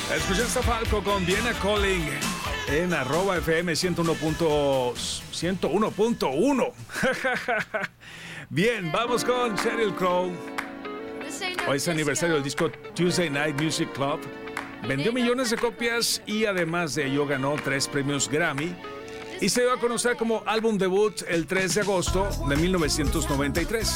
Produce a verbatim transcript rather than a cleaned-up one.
Escuchaste a Falco con Vienna Calling en arroba F M ciento uno punto uno. Bien, vamos con Sheryl Crow. Hoy es aniversario del disco Tuesday Night Music Club. Vendió millones de copias y además de ello ganó tres premios Grammy y se dio a conocer como álbum debut el tres de agosto de mil novecientos noventa y tres.